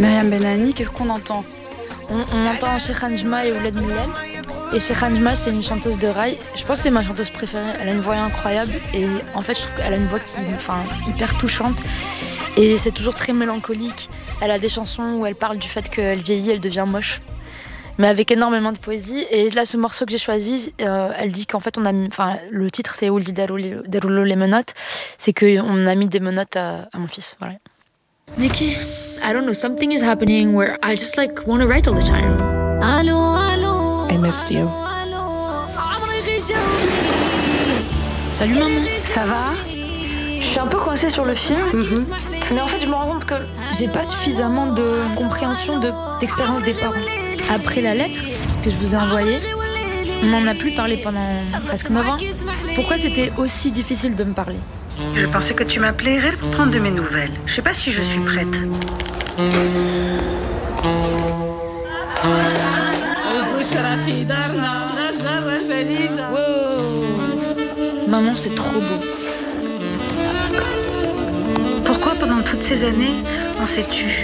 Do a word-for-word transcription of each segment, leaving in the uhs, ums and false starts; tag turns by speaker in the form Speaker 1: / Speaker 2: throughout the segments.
Speaker 1: Myriam Benani, qu'est-ce qu'on entend?
Speaker 2: On, on entend Sheikha Njma et Ouled Millel. Et Sheikha Njma, c'est une chanteuse de raï. Je pense que c'est ma chanteuse préférée. Elle a une voix incroyable. Et en fait, je trouve qu'elle a une voix qui, enfin, hyper touchante. Et c'est toujours très mélancolique. Elle a des chansons où elle parle du fait qu'elle vieillit, elle devient moche. Mais avec énormément de poésie. Et là, ce morceau que j'ai choisi, euh, elle dit qu'en fait, on a mis, enfin, le titre, c'est Ouldi Deroulo les menottes. C'est qu'on a mis des menottes à, à mon fils. Voilà.
Speaker 3: Nikki, I don't know, something is happening where I just like want to write all the time.
Speaker 4: I missed you.
Speaker 2: Salut maman.
Speaker 4: Ça va?
Speaker 2: Je suis un peu coincée sur le film.
Speaker 4: Mm-hmm.
Speaker 2: Mais en fait, je me rends compte que j'ai pas suffisamment de compréhension de, d'expérience des parents. Après la lettre que je vous ai envoyée, on n'en a plus parlé pendant presque neuf ans. Pourquoi c'était aussi difficile de me parler?
Speaker 5: Je pensais que tu m'appelais pour prendre de mes nouvelles. Je sais pas si je suis prête.
Speaker 2: Wow. Maman, c'est trop beau. Ça va encore.
Speaker 5: Pourquoi pendant toutes ces années, on s'est tu?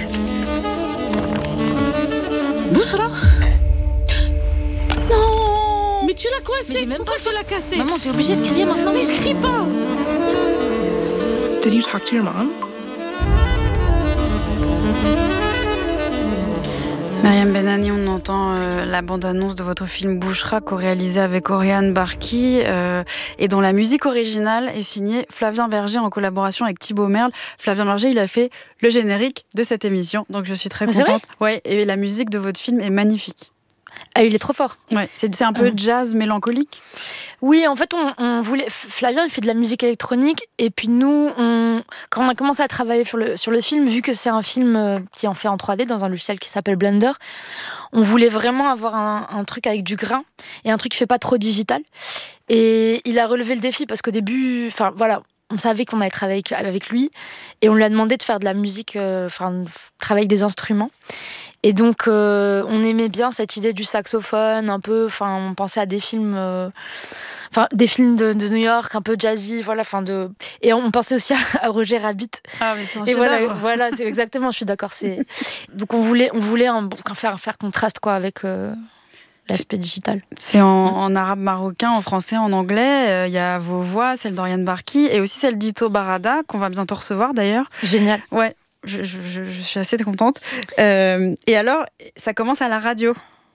Speaker 6: Bouchra? Non! Mais tu l'as coincé!
Speaker 2: Mais j'ai même
Speaker 6: Pourquoi
Speaker 2: pas
Speaker 6: tu l'as cassé?
Speaker 2: Maman, t'es obligée de crier maintenant.
Speaker 6: Mais je crie pas!
Speaker 4: Did you talk to your mom?
Speaker 1: Myriam Benani, on entend euh, la bande-annonce de votre film Bouchra, co-réalisé avec Oriane Barki, euh, et dont la musique originale est signée Flavien Berger en collaboration avec Thibaut Merle. Flavien Berger, il a fait le générique de cette émission, donc je suis très
Speaker 2: Mais
Speaker 1: contente. Ouais, et la musique de votre film est magnifique.
Speaker 2: Ah, il est trop fort.
Speaker 1: Ouais, c'est, c'est un peu
Speaker 2: Mmh.
Speaker 1: jazz mélancolique.
Speaker 2: Oui, en fait, on, on voulait. Flavien, il fait de la musique électronique, et puis nous, on, quand on a commencé à travailler sur le, sur le film, vu que c'est un film euh, qui est en fait en trois D dans un logiciel qui s'appelle Blender, on voulait vraiment avoir un, un truc avec du grain et un truc qui fait pas trop digital. Et il a relevé le défi parce qu'au début, enfin voilà, on savait qu'on allait travailler avec, avec lui, et on lui a demandé de faire de la musique, enfin, euh, travailler avec des instruments. Et donc, euh, on aimait bien cette idée du saxophone, un peu, enfin, on pensait à des films, euh, enfin, des films de, de New York, un peu jazzy, voilà, enfin, de... Et on pensait aussi à, à Roger Rabbit.
Speaker 1: Ah, mais c'est un
Speaker 2: Et voilà,
Speaker 1: chef-d'œuvre.
Speaker 2: voilà, c'est exactement, je suis d'accord. C'est... Donc, on voulait, on voulait un, faire, faire contraste, quoi, avec euh, l'aspect digital.
Speaker 1: C'est en, en arabe marocain, en français, en anglais. Il euh, y a vos voix, celle d'Oriane Barki, et aussi celle d'Ito Barada, qu'on va bientôt recevoir, d'ailleurs.
Speaker 2: Génial.
Speaker 1: Ouais. Je, je, je suis assez contente. Euh, et alors, ça commence à la radio.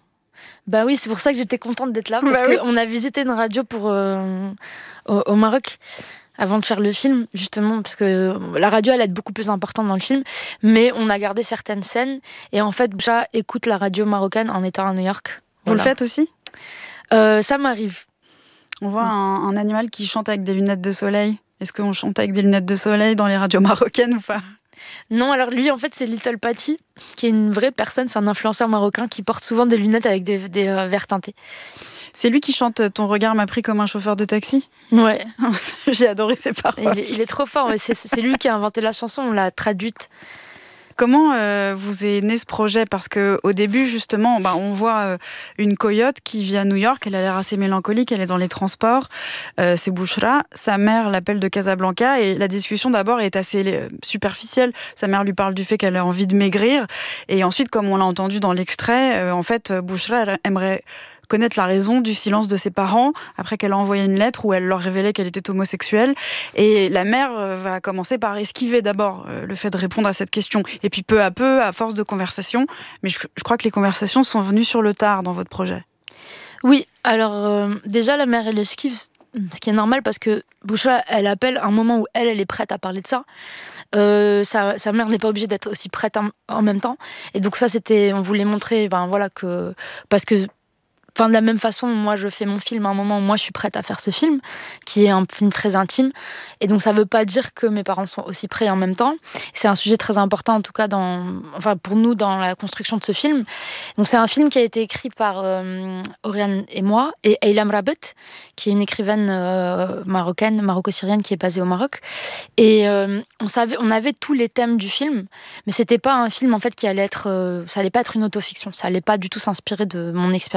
Speaker 2: Bah oui, c'est pour ça que j'étais contente d'être là, parce bah qu'on oui. a visité une radio pour, euh, au, au Maroc avant de faire le film, justement, parce que la radio, elle est beaucoup plus importante dans le film, mais on a gardé certaines scènes, et en fait, Bouchra écoute la radio marocaine en étant à New York.
Speaker 1: Vous voilà. le faites aussi ?
Speaker 2: euh, Ça m'arrive.
Speaker 1: On voit un, un animal qui chante avec des lunettes de soleil. Est-ce qu'on chante avec des lunettes de soleil dans les radios marocaines ou pas ?
Speaker 2: Non, alors lui, en fait, c'est Little Patty, qui est une vraie personne, c'est un influenceur marocain qui porte souvent des lunettes avec des, des euh, verres teintés.
Speaker 1: C'est lui qui chante « Ton regard m'a pris comme un chauffeur de taxi ».
Speaker 2: Ouais.
Speaker 1: J'ai adoré ses paroles.
Speaker 2: Il est, il est trop fort, c'est, c'est lui qui a inventé la chanson, on l'a traduite.
Speaker 1: Comment euh, vous est né ce projet ? Parce qu'au début, justement, bah, on voit euh, une coyote qui vit à New York, elle a l'air assez mélancolique, elle est dans les transports, euh, c'est Bouchra. Sa mère l'appelle de Casablanca et la discussion d'abord est assez euh, superficielle. Sa mère lui parle du fait qu'elle a envie de maigrir. Et ensuite, comme on l'a entendu dans l'extrait, euh, en fait, Bouchra aimerait connaître la raison du silence de ses parents après qu'elle a envoyé une lettre où elle leur révélait qu'elle était homosexuelle. Et la mère va commencer par esquiver d'abord le fait de répondre à cette question. Et puis peu à peu, à force de conversations, mais je, je crois que les conversations sont venues sur le tard dans votre projet.
Speaker 2: Oui, alors euh, déjà la mère elle esquive, ce qui est normal parce que Bouchra elle appelle à un moment où elle, elle est prête à parler de ça. Euh, sa, sa mère n'est pas obligée d'être aussi prête en, en même temps. Et donc ça c'était, on voulait montrer, ben voilà que parce que Enfin, de la même façon, moi, je fais mon film à un moment où moi, je suis prête à faire ce film, qui est un film très intime. Et donc, ça ne veut pas dire que mes parents sont aussi prêts en même temps. C'est un sujet très important, en tout cas, dans, enfin, pour nous, dans la construction de ce film. Donc, c'est un film qui a été écrit par euh, Oriane et moi, et Aylam Rabet, qui est une écrivaine euh, marocaine, maroco-syrienne, qui est basée au Maroc. Et euh, on savait, on avait tous les thèmes du film, mais ce n'était pas un film, en fait, qui allait être... Euh, ça n'allait pas être une autofiction. Ça n'allait pas du tout s'inspirer de mon expérience.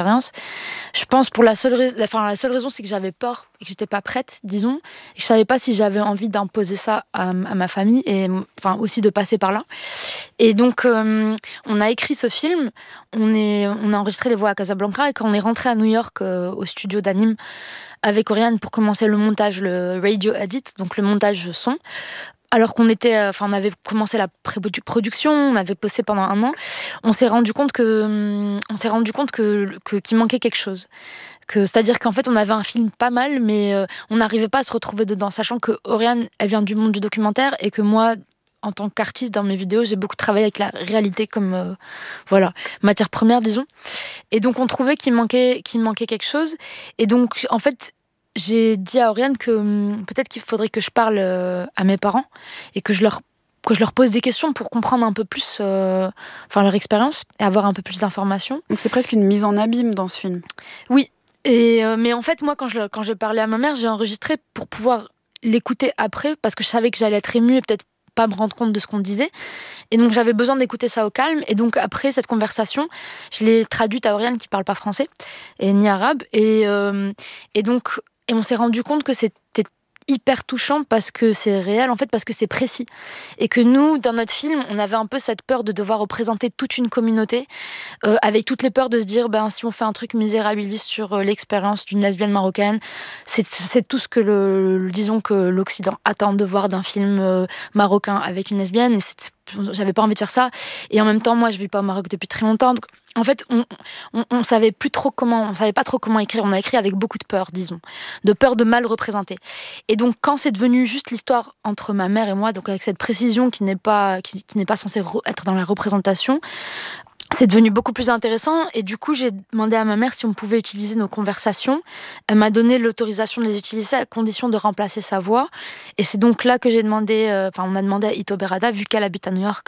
Speaker 2: Je pense pour la seule, rais- la, enfin, la seule raison, c'est que j'avais peur et que j'étais pas prête, disons. Et je savais pas si j'avais envie d'imposer ça à, à ma famille et enfin aussi de passer par là. Et donc, euh, on a écrit ce film, on, est, on a enregistré les voix à Casablanca et quand on est rentré à New York euh, au studio d'Anime avec Oriane pour commencer le montage, le radio edit, donc le montage son. Alors qu'on était, enfin, on avait commencé la pré-production, on avait bossé pendant un an, on s'est rendu compte que, on s'est rendu compte que, que qu'il manquait quelque chose. Que, c'est-à-dire qu'en fait, on avait un film pas mal, mais euh, on n'arrivait pas à se retrouver dedans, sachant que Oriane, elle vient du monde du documentaire et que moi, en tant qu'artiste dans mes vidéos, j'ai beaucoup travaillé avec la réalité comme euh, voilà matière première, disons. Et donc, on trouvait qu'il manquait, qu'il manquait quelque chose. Et donc, en fait, j'ai dit à Oriane que hum, peut-être qu'il faudrait que je parle euh, à mes parents et que je leur que je leur pose des questions pour comprendre un peu plus euh, enfin leur expérience et avoir un peu plus d'informations.
Speaker 1: Donc c'est presque une mise en abîme dans ce film.
Speaker 2: Oui, et euh, mais en fait moi quand je quand j'ai parlé à ma mère, j'ai enregistré pour pouvoir l'écouter après parce que je savais que j'allais être émue et peut-être pas me rendre compte de ce qu'on disait. Et donc j'avais besoin d'écouter ça au calme. Et donc après cette conversation, je l'ai traduite à Oriane qui parle pas français et ni arabe. Et euh, et donc Et on s'est rendu compte que c'était hyper touchant parce que c'est réel, en fait, parce que c'est précis. Et que nous, dans notre film, on avait un peu cette peur de devoir représenter toute une communauté, euh, avec toutes les peurs de se dire, ben, si on fait un truc misérabiliste sur euh, l'expérience d'une lesbienne marocaine, c'est, c'est tout ce que, le, disons, que l'Occident attend de voir d'un film euh, marocain avec une lesbienne. Et c'est, j'avais pas envie de faire ça. Et en même temps, moi, je vis pas au Maroc depuis très longtemps. Donc, en fait, on, on, on savait plus trop comment, on savait pas trop comment écrire. On a écrit avec beaucoup de peur, disons, de peur de mal représenter. Et donc, quand c'est devenu juste l'histoire entre ma mère et moi, donc avec cette précision qui n'est pas, qui, qui n'est pas censée re- être dans la représentation, c'est devenu beaucoup plus intéressant. Et du coup, j'ai demandé à ma mère si on pouvait utiliser nos conversations. Elle m'a donné l'autorisation de les utiliser à condition de remplacer sa voix. Et c'est donc là que j'ai demandé, euh, enfin, on a demandé à Ito Berada, vu qu'elle habite à New York,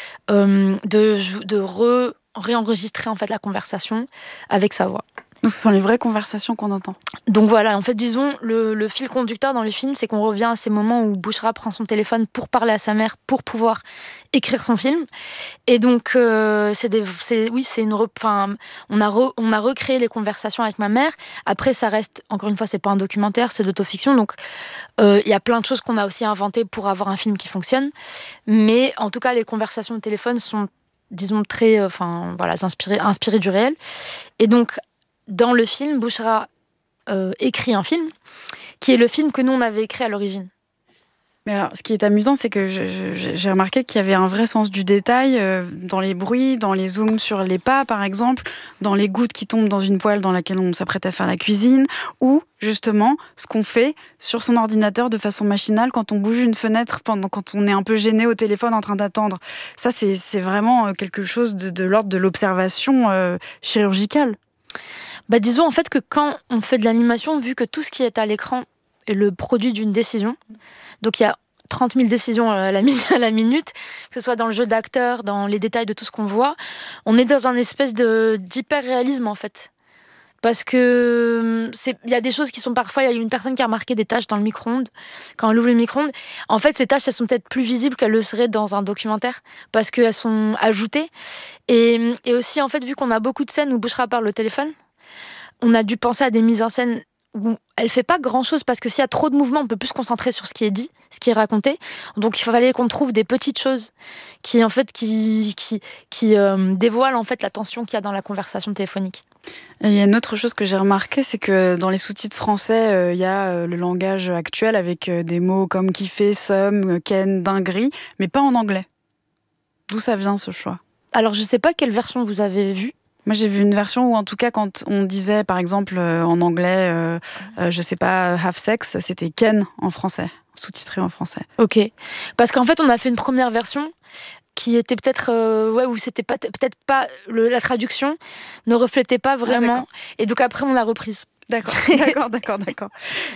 Speaker 2: euh, de, de re réenregistrer en fait la conversation avec sa voix.
Speaker 1: Donc ce sont les vraies conversations qu'on entend.
Speaker 2: Donc voilà, en fait, disons, le, le fil conducteur dans le film, c'est qu'on revient à ces moments où Bouchra prend son téléphone pour parler à sa mère, pour pouvoir écrire son film. Et donc, euh, c'est des, c'est, oui, c'est une, enfin, on a, re, on a recréé les conversations avec ma mère. Après, ça reste, encore une fois, c'est pas un documentaire, c'est de l'autofiction. Donc, il euh, y a plein de choses qu'on a aussi inventées pour avoir un film qui fonctionne. Mais en tout cas, les conversations au téléphone sont, disons, très, enfin, euh, voilà, inspirées, inspirées du réel. Et donc, dans le film, Bouchra euh, écrit un film qui est le film que nous, on avait écrit à l'origine.
Speaker 1: Mais alors, ce qui est amusant, c'est que je, je, j'ai remarqué qu'il y avait un vrai sens du détail euh, dans les bruits, dans les zooms sur les pas, par exemple, dans les gouttes qui tombent dans une poêle dans laquelle on s'apprête à faire la cuisine, ou justement ce qu'on fait sur son ordinateur de façon machinale quand on bouge une fenêtre, pendant, quand on est un peu gêné au téléphone en train d'attendre. Ça, c'est, c'est vraiment quelque chose de, de l'ordre de l'observation euh, chirurgicale.
Speaker 2: Bah, disons en fait que quand on fait de l'animation, vu que tout ce qui est à l'écran est le produit d'une décision, donc il y a trente mille décisions à la, à la minute, que ce soit dans le jeu d'acteur, dans les détails de tout ce qu'on voit, on est dans un espèce de, d'hyper-réalisme en fait. Parce que il y a des choses qui sont parfois, il y a une personne qui a remarqué des taches dans le micro-ondes, quand elle ouvre le micro-ondes. En fait, ces taches, elles sont peut-être plus visibles qu'elles le seraient dans un documentaire, parce qu'elles sont ajoutées. Et, et aussi, en fait, vu qu'on a beaucoup de scènes où Bouchra parle au téléphone, on a dû penser à des mises en scène où elle fait pas grand-chose, parce que s'il y a trop de mouvements, on peut plus se concentrer sur ce qui est dit, ce qui est raconté. Donc il fallait qu'on trouve des petites choses qui, en fait, qui, qui, qui euh, dévoilent en fait la tension qu'il y a dans la conversation téléphonique.
Speaker 1: Et il y a une autre chose que j'ai remarqué, c'est que dans les sous-titres français, euh, il y a euh, le langage actuel avec euh, des mots comme kiffer, somme, ken, dinguerie, mais pas en anglais. D'où ça vient ce choix ?
Speaker 2: Alors je sais pas quelle version vous avez vue.
Speaker 1: Moi, j'ai vu une version où, en tout cas, quand on disait, par exemple, euh, en anglais, euh, euh, je sais pas, have sex, c'était Ken en français, sous-titré en français.
Speaker 2: Ok. Parce qu'en fait, on a fait une première version qui était peut-être, euh, ouais, où c'était pas, peut-être pas, le, la traduction ne reflétait pas vraiment. Ah, et donc après, on l'a reprise.
Speaker 1: D'accord, d'accord, d'accord, d'accord.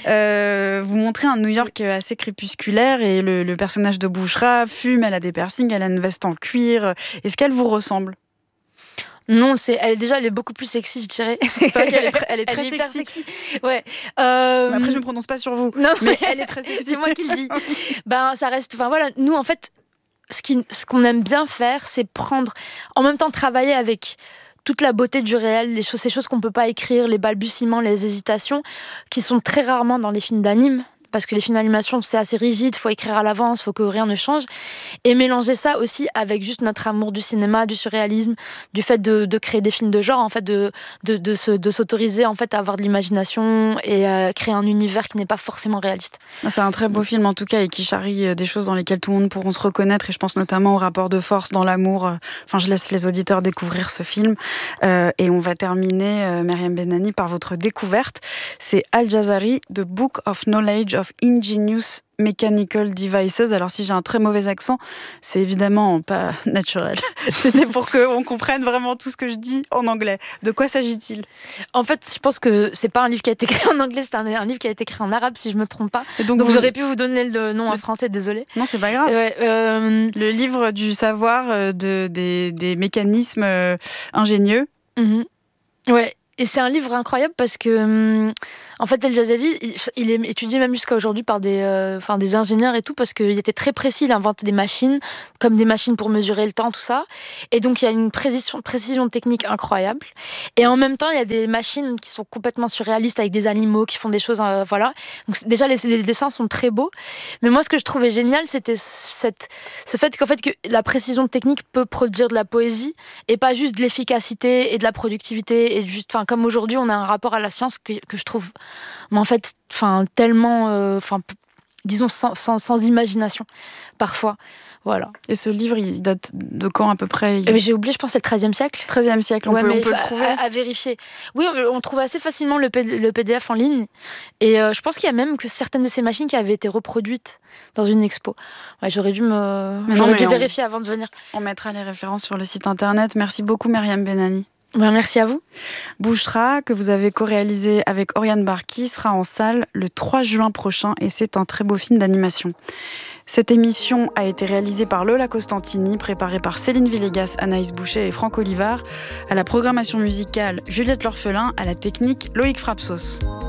Speaker 1: Euh, vous montrez un New York assez crépusculaire et le, le personnage de Bouchra fume, elle a des piercings, elle a une veste en cuir. Est-ce qu'elle vous ressemble ?
Speaker 2: Non, c'est, elle, déjà, elle est beaucoup plus sexy, je dirais.
Speaker 1: C'est vrai qu'elle est, tr- elle est très
Speaker 2: elle est
Speaker 1: sexy.
Speaker 2: sexy. Ouais. Euh...
Speaker 1: Après, je ne me prononce pas sur vous.
Speaker 2: Non,
Speaker 1: mais elle est très sexy.
Speaker 2: C'est moi qui le dis. Ben, ça reste. Enfin voilà, nous en fait, ce, qui, ce qu'on aime bien faire, c'est prendre, en même temps, travailler avec toute la beauté du réel, les choses, ces choses qu'on peut pas écrire, les balbutiements, les hésitations, qui sont très rarement dans les films d'anime. Parce que les films d'animation, c'est assez rigide, il faut écrire à l'avance, il faut que rien ne change. Et mélanger ça aussi avec juste notre amour du cinéma, du surréalisme, du fait de, de créer des films de genre, en fait, de, de, de, se, de s'autoriser en fait, à avoir de l'imagination et à créer un univers qui n'est pas forcément réaliste.
Speaker 1: C'est un très beau film en tout cas et qui charrie des choses dans lesquelles tout le monde pourra se reconnaître. Et je pense notamment au rapport de force dans l'amour. Enfin, je laisse les auditeurs découvrir ce film. Euh, et on va terminer, euh, Myriam Benani, par votre découverte. C'est Al-Jazari, The Book of Knowledge of Ingenious Mechanical Devices. Alors si j'ai un très mauvais accent, c'est évidemment pas naturel. C'était pour qu'on comprenne vraiment tout ce que je dis en anglais. De quoi s'agit-il ?
Speaker 2: En fait, je pense que c'est pas un livre qui a été écrit en anglais, c'est un, un livre qui a été écrit en arabe, si je me trompe pas. Et donc donc vous... j'aurais pu vous donner le nom en français, désolé.
Speaker 1: Non, c'est pas grave.
Speaker 2: Ouais, euh...
Speaker 1: Le livre du savoir de, des, des mécanismes euh, ingénieux.
Speaker 2: Mm-hmm. Ouais. Et c'est un livre incroyable parce que, en fait, Al-Jazari, il, il est étudié même jusqu'à aujourd'hui par des, euh, enfin, des ingénieurs et tout, parce qu'il était très précis, il invente des machines, comme des machines pour mesurer le temps, tout ça. Et donc, il y a une précision, précision technique incroyable. Et en même temps, il y a des machines qui sont complètement surréalistes, avec des animaux qui font des choses, euh, voilà. Donc, déjà, les, les dessins sont très beaux. Mais moi, ce que je trouvais génial, c'était cette, ce fait qu'en fait, que la précision technique peut produire de la poésie, et pas juste de l'efficacité et de la productivité, et juste, enfin, comme aujourd'hui, on a un rapport à la science que, que je trouve, mais en fait, enfin, tellement, enfin, euh, disons, sans, sans, sans imagination, parfois. Voilà.
Speaker 1: Et ce livre, il date de quand à peu près ? il...
Speaker 2: Mais j'ai oublié, je pense que c'est le treizième siècle.
Speaker 1: treizième siècle, on
Speaker 2: ouais,
Speaker 1: peut, on peut
Speaker 2: à,
Speaker 1: le trouver.
Speaker 2: À, à vérifier. Oui, on trouve assez facilement le, P D, le P D F en ligne. Et euh, je pense qu'il y a même que certaines de ces machines qui avaient été reproduites dans une expo. Ouais, j'aurais dû, me... j'aurais non, dû on... vérifier avant de venir.
Speaker 1: On mettra les références sur le site internet. Merci beaucoup, Myriam Benani.
Speaker 2: Ben, merci à vous.
Speaker 1: Bouchra, que vous avez co-réalisé avec Oriane Barki, sera en salle le trois juin prochain et c'est un très beau film d'animation. Cette émission a été réalisée par Lola Costantini, préparée par Céline Villegas, Anaïs Boucher et Franck Olivard, à la programmation musicale Juliette L'Orphelin, à la technique Loïc Frapsos.